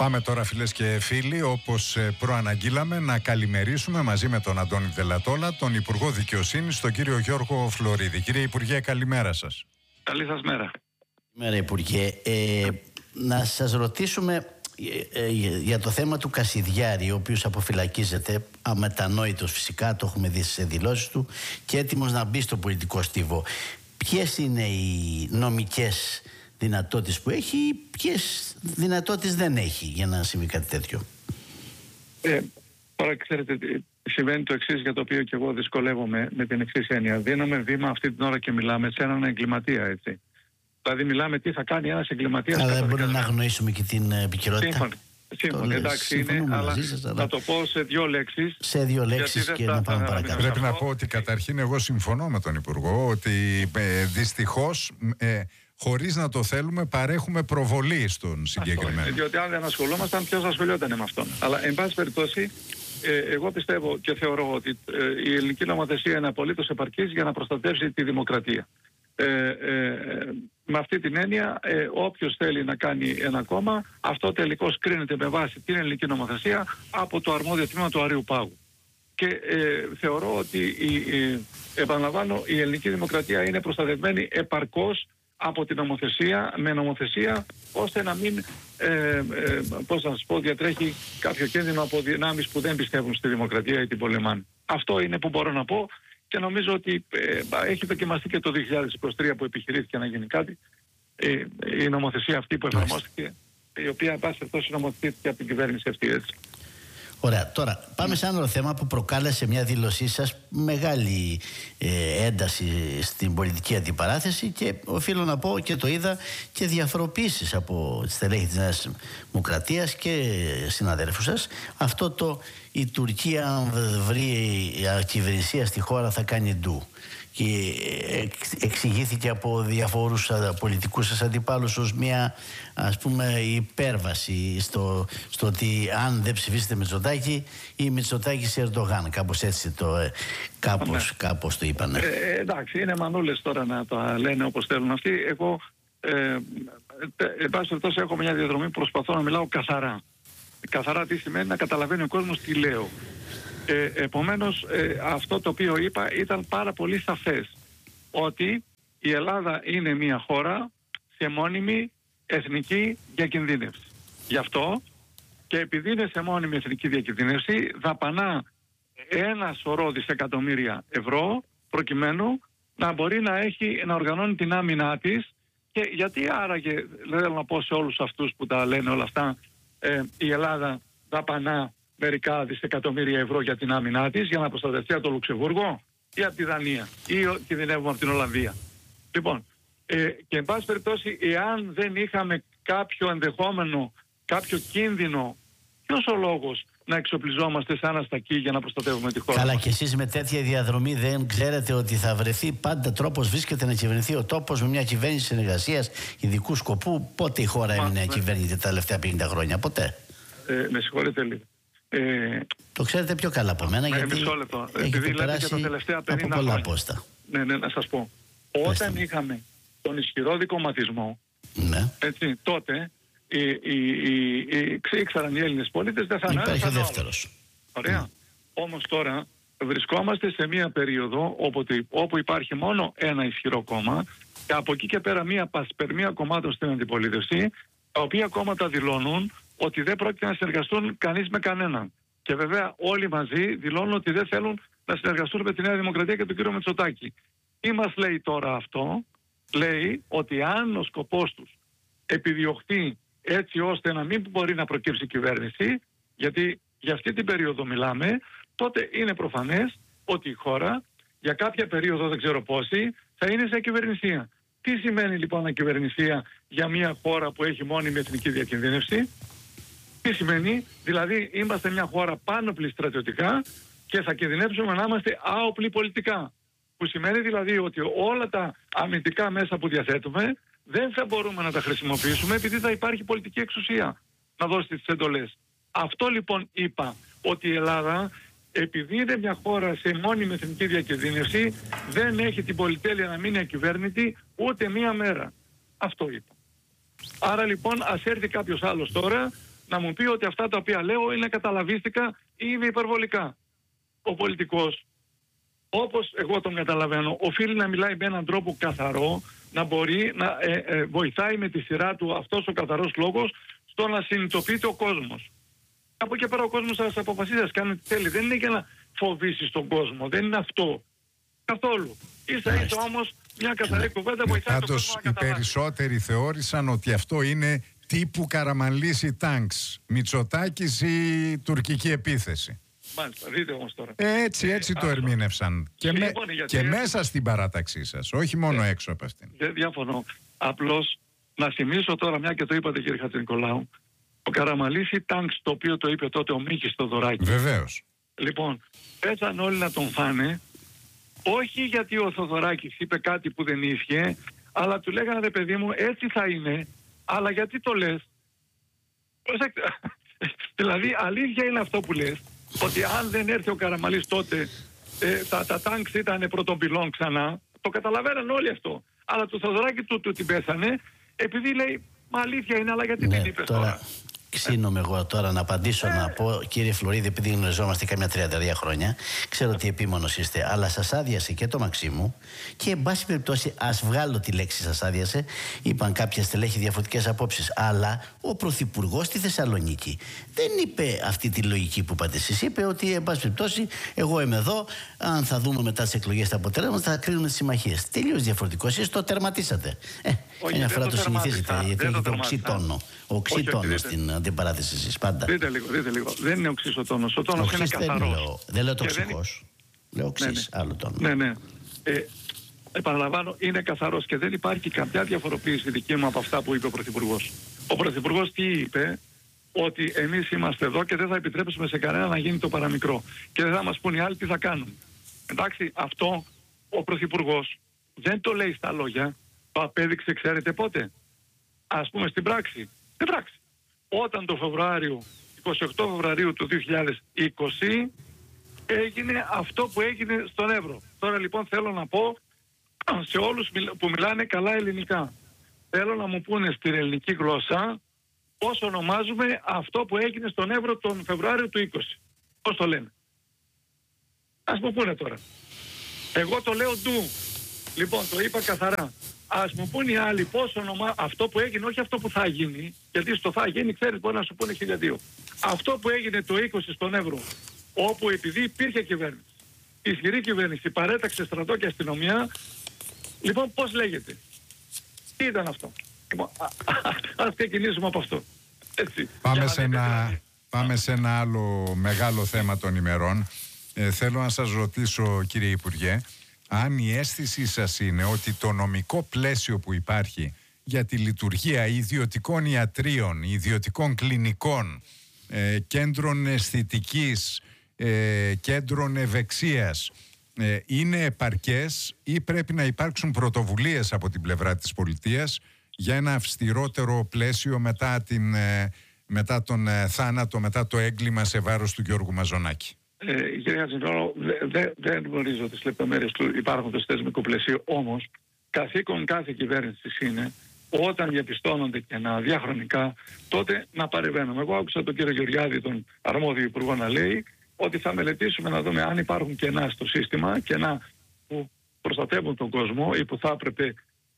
Πάμε τώρα, φίλες και φίλοι, όπως προαναγγείλαμε, να καλημερίσουμε μαζί με τον Αντώνη Δελατόλα, τον Υπουργό Δικαιοσύνης, τον κύριο Γιώργο Φλωρίδη. Κύριε Υπουργέ, καλημέρα σας. Καλή σας μέρα. Καλημέρα, Υπουργέ. Να σας ρωτήσουμε για το θέμα του Κασιδιάρη, ο οποίος αποφυλακίζεται, αμετανόητος φυσικά, το έχουμε δει σε δηλώσεις του, και έτοιμος να μπει στο πολιτικό στίβο. Ποιες είναι οι νομικές δυνατότητες που έχει, ποιες δυνατότητες δεν έχει για να συμβεί κάτι τέτοιο? Τώρα ξέρετε, συμβαίνει το εξής, για το οποίο και εγώ δυσκολεύομαι, με την εξής έννοια. Δίνουμε βήμα αυτή την ώρα και μιλάμε σε έναν εγκληματία, έτσι. Δηλαδή μιλάμε τι θα κάνει ένας εγκληματίας. Αλλά δεν μπορούμε να αγνοήσουμε και την επικαιρότητα. Σύμφωνοι, εντάξει είναι, αλλά θα το πω σε δύο λέξεις. Σε δύο λέξεις και να πάμε παρακάτω. Πρέπει να πω ότι καταρχήν εγώ συμφωνώ με τον Υπουργό ότι δυστυχώς χωρίς να το θέλουμε παρέχουμε προβολή στον συγκεκριμένο. Διότι αν δεν ασχολούμασταν, ποιος ασχολιόταν με αυτόν. Αλλά εν πάση περιπτώσει, εγώ πιστεύω και θεωρώ ότι η ελληνική νομοθεσία είναι απολύτως επαρκής για να προστατεύσει τη δημοκρατία. Με αυτή την έννοια, όποιος θέλει να κάνει ένα κόμμα, αυτό τελικώς κρίνεται με βάση την ελληνική νομοθεσία από το αρμόδιο τμήμα του Αρείου Πάγου. Και θεωρώ ότι, επαναλαμβάνω, η ελληνική δημοκρατία είναι προστατευμένη επαρκώς από την νομοθεσία, με νομοθεσία, ώστε να μην, πώς να σας πω, διατρέχει κάποιο κίνδυνο από δυνάμεις που δεν πιστεύουν στη δημοκρατία ή την πολεμάνε. Αυτό είναι που μπορώ να πω. Και νομίζω ότι έχει δοκιμαστεί και το 2023 που επιχειρήθηκε να γίνει κάτι. Η νομοθεσία αυτή που εφαρμόστηκε, η οποία εν πάση περιπτώσει νομοθετήθηκε από την κυβέρνηση αυτή, έτσι. Ωραία. Τώρα πάμε σε ένα άλλο θέμα που προκάλεσε μια δήλωσή σας μεγάλη ένταση στην πολιτική αντιπαράθεση, και οφείλω να πω και το είδα και διαφοροποιήσεις από τη στελέχη της Νέας Δημοκρατίας και συναδέλφους σας. Αυτό η Τουρκία, αν βρει κυβερνησία στη χώρα, θα κάνει ντου. Και εξηγήθηκε από διαφόρους πολιτικούς σας αντιπάλους ως μια, ας πούμε, υπέρβαση στο ότι αν δεν ψηφίσετε Μητσοτάκη, ή Μητσοτάκη σε Ερντογάν. Κάπως έτσι κάπως το είπανε. Εντάξει, είναι μανούλες τώρα να τα λένε όπως θέλουν αυτοί. Εγώ, εν πάση περιπτώσει, έχω μια διαδρομή που προσπαθώ να μιλάω καθαρά. Καθαρά τι σημαίνει? Να καταλαβαίνει ο κόσμος τι λέω. Επομένως, αυτό το οποίο είπα ήταν πάρα πολύ σαφές, ότι η Ελλάδα είναι μια χώρα σε μόνιμη εθνική διακινδύνευση. Γι' αυτό, και επειδή είναι σε μόνιμη εθνική διακινδύνευση, δαπανά ένα σωρό δισεκατομμύρια ευρώ προκειμένου να μπορεί να οργανώνει την άμυνά της. Και γιατί άραγε, θέλω να πω σε όλους αυτούς που τα λένε όλα αυτά, η Ελλάδα δαπανά μερικά δισεκατομμύρια ευρώ για την άμυνά της, για να προστατευτεί από το Λουξεμβούργο ή από τη Δανία, ή κινδυνεύουμε από την Ολλανδία. Λοιπόν, και εν πάση περιπτώσει, εάν δεν είχαμε κάποιο ενδεχόμενο, κάποιο κίνδυνο, ποιος ο λόγος να εξοπλιζόμαστε σαν αστακοί για να προστατεύουμε τη χώρα? Καλά, και εσείς με τέτοια διαδρομή δεν ξέρετε ότι θα βρεθεί πάντα τρόπος, βρίσκεται να κυβερνηθεί ο τόπος με μια κυβέρνηση συνεργασίας ειδικού σκοπού? Πότε η χώρα έμεινε κυβέρνητη τα τελευταία 50 χρόνια? Ποτέ. Με συγχωρείτε λίγο. Το ξέρετε πιο καλά από μένα, γιατί μισό λεπτό. Επειδή λέτε για τα τελευταία 50 χρόνια. Ναι, να σας πω. Όταν είχαμε τον ισχυρό δικομματισμό, έτσι, τότε ήξεραν οι Έλληνες πολίτες δεν θα ανέβαιναν. Υπάρχει ο δεύτερος. Ωραία. Όμως τώρα βρισκόμαστε σε μια περίοδο όπου υπάρχει μόνο ένα ισχυρό κόμμα, και από εκεί και πέρα μια πασπερμία κομμάτων στην αντιπολίτευση, τα οποία κόμματα δηλώνουν ότι δεν πρόκειται να συνεργαστούν κανείς με κανέναν. Και βέβαια όλοι μαζί δηλώνουν ότι δεν θέλουν να συνεργαστούν με τη Νέα Δημοκρατία και τον κύριο Μητσοτάκη. Τι μας λέει τώρα αυτό? Λέει ότι αν ο σκοπός τους επιδιωχθεί έτσι ώστε να μην μπορεί να προκύψει κυβέρνηση, γιατί για αυτή την περίοδο μιλάμε, τότε είναι προφανές ότι η χώρα για κάποια περίοδο, δεν ξέρω πόση, θα είναι σε ακυβερνησία. Τι σημαίνει λοιπόν ακυβερνησία για μια χώρα που έχει μόνιμη εθνική διακινδύνευση? Τι σημαίνει? Δηλαδή είμαστε μια χώρα πάνωπλη στρατιωτικά και θα κινδυνεύσουμε να είμαστε άοπλοι πολιτικά. Που σημαίνει δηλαδή ότι όλα τα αμυντικά μέσα που διαθέτουμε δεν θα μπορούμε να τα χρησιμοποιήσουμε, επειδή θα υπάρχει πολιτική εξουσία να δώσει τις εντολές. Αυτό λοιπόν είπα, ότι η Ελλάδα, επειδή είναι μια χώρα σε μόνιμη εθνική διακινδύνευση, δεν έχει την πολυτέλεια να μείνει ακυβέρνητη ούτε μία μέρα. Αυτό είπα. Άρα λοιπόν ας έρθει κάποιος άλλος τώρα να μου πει ότι αυτά τα οποία λέω είναι καταλαβίστικα ή είναι υπερβολικά. Ο πολιτικός, όπως εγώ τον καταλαβαίνω, οφείλει να μιλάει με έναν τρόπο καθαρό, να μπορεί να βοηθάει με τη σειρά του αυτός ο καθαρός λόγος στο να συνειδητοποιείται ο κόσμος. Από εκεί πέρα ο κόσμος θα αποφασίσει να κάνει τι θέλει. Δεν είναι για να φοβήσει τον κόσμο. Δεν είναι αυτό. Καθόλου. Ίσα-ίσα όμως μια καθαρή κουβέντα βοηθάει τον κόσμο να καταλάβει. Οι περισσότεροι θεώρησαν ότι αυτό είναι τύπου Καραμανλής τάγκς. Μητσοτάκης ή τουρκική επίθεση. Μάλιστα, δείτε όμως τώρα. Έτσι το ερμήνευσαν. Και μέσα στην παράταξή σας, όχι μόνο έξω από αυτήν. Δεν διαφωνώ. Απλώς να θυμίσω τώρα, μια και το είπατε κύριε Χατζηνικολάου, ο Καραμανλής τάγκς, το οποίο το είπε τότε ο Μίκης Θοδωράκης. Βεβαίως. Λοιπόν, πέσαν όλοι να τον φάνε, όχι γιατί ο Θοδωράκης είπε κάτι που δεν ίσχυε, αλλά του λέγανε ρε παιδί μου, έτσι θα είναι, αλλά γιατί το λες? Δηλαδή αλήθεια είναι αυτό που λες, ότι αν δεν έρθει ο Καραμανλής τότε τα τάγκς ήταν πρωτοπυλών ξανά. Το καταλαβαίναν όλοι αυτό. Αλλά του Θοδωράκη του την πέσανε, επειδή λέει, μα αλήθεια είναι, αλλά γιατί την είπες τώρα? Ξύνομαι εγώ τώρα να απαντήσω, να πω, κύριε Φλωρίδη, επειδή γνωριζόμαστε καμιά 32 χρόνια, ξέρω ότι επίμονος είστε, αλλά σας άδειασε και το Μαξίμου και, εν πάση περιπτώσει, ας βγάλω τη λέξη σας άδειασε. Είπαν κάποια στελέχη διαφορετικές απόψεις. Αλλά ο Πρωθυπουργός στη Θεσσαλονίκη δεν είπε αυτή τη λογική που είπατε εσείς. Είπε ότι, εν πάση περιπτώσει, εγώ είμαι εδώ. Αν θα δούμε μετά τις εκλογές τα αποτελέσματα, θα κρίνουμε τις συμμαχίες. Τελείως διαφορετικό. Εσείς το τερματίσατε. Μια φορά το συνηθίζετε, γιατί έχετε οξύτονο. Οξύτονο στην αντιπαράθεση εσείς πάντα. Δείτε λίγο. Δεν είναι οξύς ο τόνος. Ο τόνος είναι καθαρός. Δεν λέω τοξικός. Λέω οξύς, άλλο τόνο. Ναι. Επαναλαμβάνω, είναι καθαρός και δεν υπάρχει καμιά διαφοροποίηση δική μου από αυτά που είπε ο Πρωθυπουργός. Ο Πρωθυπουργός τι είπε? Ότι εμείς είμαστε εδώ και δεν θα επιτρέψουμε σε κανένα να γίνει το παραμικρό. Και δεν θα μας πούν οι άλλοι τι θα κάνουν. Εντάξει, αυτό ο Πρωθυπουργός δεν το λέει στα λόγια, το απέδειξε, ξέρετε πότε? Ας πούμε στην πράξη. Όταν το 28 Φεβρουαρίου του 2020 έγινε αυτό που έγινε στον Εύρο. Τώρα λοιπόν θέλω να πω σε όλους που μιλάνε καλά ελληνικά, θέλω να μου πούνε στην ελληνική γλώσσα πώς ονομάζουμε αυτό που έγινε στον Εύρο τον Φεβρουάριο του 20. Πώς το λένε? Ας μου πούνε τώρα. Εγώ το λέω ντου. Λοιπόν, το είπα καθαρά. Ας μου πούνε οι άλλοι πώς αυτό που έγινε, όχι αυτό που θα γίνει, γιατί στο θα γίνει, ξέρεις, μπορεί να σου πούνε 1002. Αυτό που έγινε το 20 στον Εύρο, όπου επειδή υπήρχε κυβέρνηση, ισχυρή κυβέρνηση, παρέταξε στρατό και αστυνομία, λοιπόν πώς λέγεται? Τι ήταν αυτό? Λοιπόν, ας ξεκινήσουμε από αυτό. Έτσι. Πάμε σε ένα άλλο μεγάλο θέμα των ημερών. Θέλω να σας ρωτήσω, κύριε Υπουργέ, αν η αίσθησή σας είναι ότι το νομικό πλαίσιο που υπάρχει για τη λειτουργία ιδιωτικών ιατρίων, ιδιωτικών κλινικών, κέντρων αισθητικής, κέντρων ευεξίας είναι επαρκές ή πρέπει να υπάρξουν πρωτοβουλίες από την πλευρά της πολιτείας για ένα αυστηρότερο πλαίσιο μετά τον θάνατο, μετά το έγκλημα σε βάρος του Γιώργου Μαζονάκη? Κύριε Χατζηνικολάου, δεν γνωρίζω τις λεπτομέρειες του υπάρχοντος θεσμικού πλαισίου, όμως καθήκον κάθε κυβέρνησης είναι όταν διαπιστώνονται κενά διαχρονικά, τότε να παρεμβαίνουμε. Εγώ άκουσα τον κύριο Γεωργιάδη, τον αρμόδιο υπουργό, να λέει ότι θα μελετήσουμε να δούμε αν υπάρχουν κενά στο σύστημα, κενά που προστατεύουν τον κόσμο ή που θα έπρεπε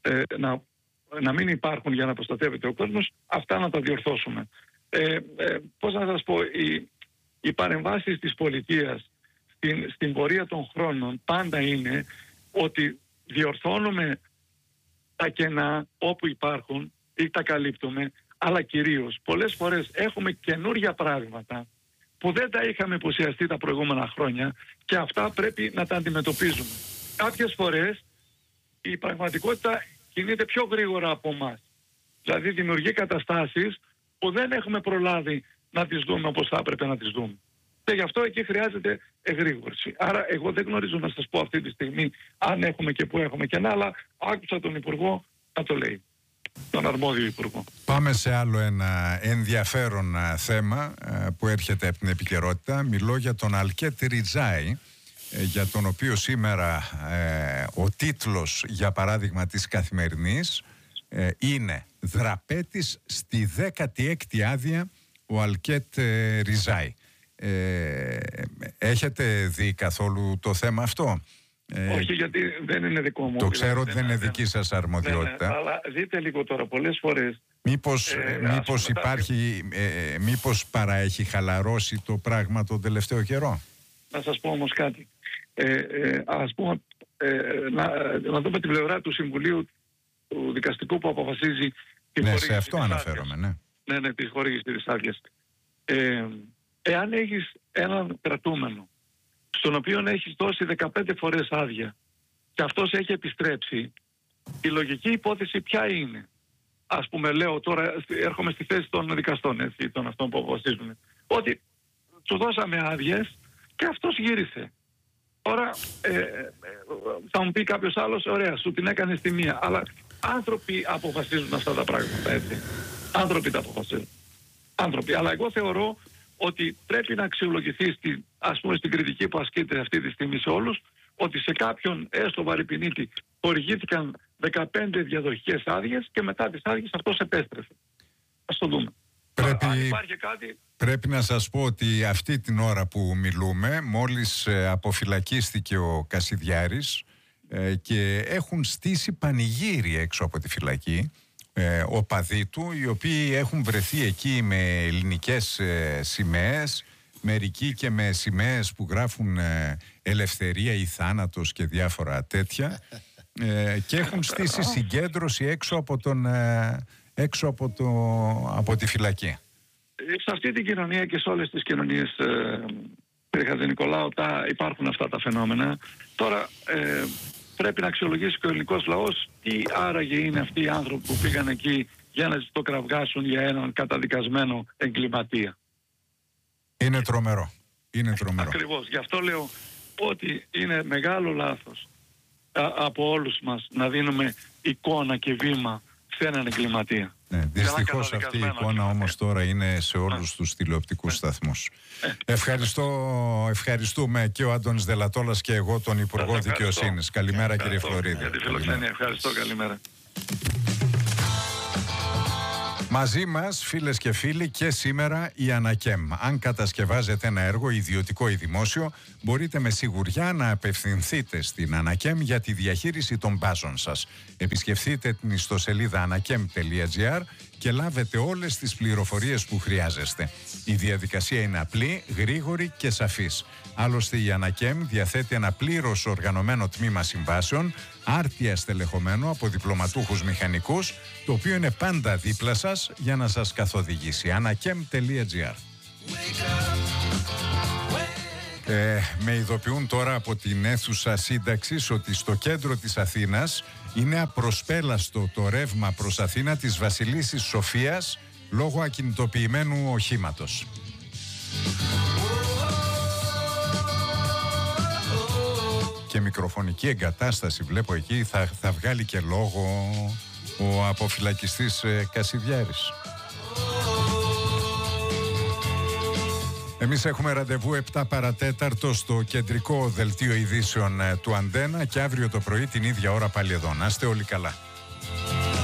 να μην υπάρχουν για να προστατεύεται ο κόσμος, αυτά να τα διορθώσουμε. Πώς να σας πω, οι παρεμβάσεις της πολιτείας στην πορεία των χρόνων πάντα είναι ότι διορθώνουμε τα κενά όπου υπάρχουν ή τα καλύπτουμε, αλλά κυρίως πολλές φορές έχουμε καινούργια πράγματα που δεν τα είχαμε υποσιαστεί τα προηγούμενα χρόνια και αυτά πρέπει να τα αντιμετωπίζουμε. Κάποιες φορές η πραγματικότητα κινείται πιο γρήγορα από εμάς. Δηλαδή δημιουργεί καταστάσεις που δεν έχουμε προλάβει να τις δούμε όπως θα έπρεπε να τις δούμε. Και γι' αυτό εκεί χρειάζεται εγρήγορση. Άρα εγώ δεν γνωρίζω να σας πω αυτή τη στιγμή αν έχουμε και που έχουμε κενά, αλλά άκουσα τον Υπουργό να το λέει, τον αρμόδιο Υπουργό. Πάμε σε άλλο ένα ενδιαφέρον θέμα που έρχεται από την επικαιρότητα. Μιλώ για τον Αλκέτ Ριτζάη, για τον οποίο σήμερα ο τίτλος, για παράδειγμα, της Καθημερινής είναι «Δραπέτης στη 16η άδεια ο Αλκέτ Ριζάη. Έχετε δει καθόλου το θέμα αυτό? Όχι, γιατί δεν είναι δικό μου. Το ξέρω ότι δεν είναι δική σας αρμοδιότητα. Ναι, αλλά δείτε λίγο τώρα, πολλές φορές. Μήπως παραέχει χαλαρώσει το πράγμα τον τελευταίο καιρό? Να σας πω όμως κάτι. Ας πούμε, να δούμε την πλευρά του Συμβουλίου του Δικαστικού που αποφασίζει τη χορήγηση. Σε αυτό αναφέρομαι, ναι, τη χορήγηση της άδειας. Εάν έχεις έναν κρατούμενο στον οποίο έχεις δώσει 15 φορές άδεια και αυτός έχει επιστρέψει, η λογική υπόθεση ποια είναι? Ας πούμε, λέω τώρα, έρχομαι στη θέση των δικαστών, των αυτών που αποφασίζουν, ότι του δώσαμε άδειες και αυτός γύρισε. Τώρα θα μου πει κάποιος άλλος, ωραία, σου την έκανε στη μία, αλλά άνθρωποι αποφασίζουν αυτά τα πράγματα, έτσι. Άνθρωποι τα αποφασίζουν. Άνθρωποι. Αλλά εγώ θεωρώ ότι πρέπει να αξιολογηθεί στην κριτική που ασκείται αυτή τη στιγμή σε όλους, ότι σε κάποιον έστω βαρυπινίτη χορηγήθηκαν 15 διαδοχικές άδειες και μετά τις άδειες αυτός επέστρεφε. Ας το δούμε. Αν υπάρχει κάτι... Πρέπει να σας πω ότι αυτή την ώρα που μιλούμε, μόλις αποφυλακίστηκε ο Κασιδιάρης και έχουν στήσει πανηγύρι έξω από τη φυλακή, οπαδοί του, οι οποίοι έχουν βρεθεί εκεί με ελληνικές σημαίες, μερικοί και με σημαίες που γράφουν ελευθερία ή θάνατος και διάφορα τέτοια, και έχουν στήσει συγκέντρωση έξω από τη φυλακή. Σε αυτή την κοινωνία και σε όλες τις κοινωνίες, κύριε Χατζηνικολάου, υπάρχουν αυτά τα φαινόμενα. Τώρα πρέπει να αξιολογήσει και ο ελληνικός λαός τι άραγε είναι αυτοί οι άνθρωποι που πήγαν εκεί για να το κραυγάσουν για έναν καταδικασμένο εγκληματία. Είναι τρομερό. Ακριβώς. Γι' αυτό λέω ότι είναι μεγάλο λάθος από όλους μας να δίνουμε εικόνα και βήμα σε έναν εγκληματία. Ναι, δυστυχώς αυτή η εικόνα όμως τώρα είναι σε όλους τους τηλεοπτικούς σταθμούς. Ευχαριστούμε και ο Άντωνης Δελατόλας και εγώ τον Υπουργό Δικαιοσύνης. Καλημέρα, κύριε Φλωρίδη. Για τη φιλοξενία. Ευχαριστώ, καλημέρα. Μαζί μας, φίλες και φίλοι, και σήμερα η Ανακέμ. Αν κατασκευάζετε ένα έργο, ιδιωτικό ή δημόσιο, μπορείτε με σιγουριά να απευθυνθείτε στην Ανακέμ για τη διαχείριση των μπάζων σας. Επισκεφτείτε την ιστοσελίδα anakem.gr και λάβετε όλες τις πληροφορίες που χρειάζεστε. Η διαδικασία είναι απλή, γρήγορη και σαφής. Άλλωστε η Ανακέμ διαθέτει ένα πλήρως οργανωμένο τμήμα συμβάσεων, άρτια στελεχωμένο από διπλωματούχους μηχανικούς, το οποίο είναι πάντα δίπλα σας για να σας καθοδηγήσει. anakem.gr. Με ειδοποιούν τώρα από την αίθουσα σύνταξης ότι στο κέντρο της Αθήνας είναι απροσπέλαστο το ρεύμα προς Αθήνα της Βασιλίσσης Σοφίας λόγω ακινητοποιημένου οχήματος. Και μικροφωνική εγκατάσταση βλέπω εκεί, θα βγάλει και λόγο ο αποφυλακιστής Κασιδιάρης. Εμείς έχουμε ραντεβού 7 παρατέταρτο στο κεντρικό δελτίο ειδήσεων του Αντένα και αύριο το πρωί την ίδια ώρα πάλι εδώ. Να είστε όλοι καλά.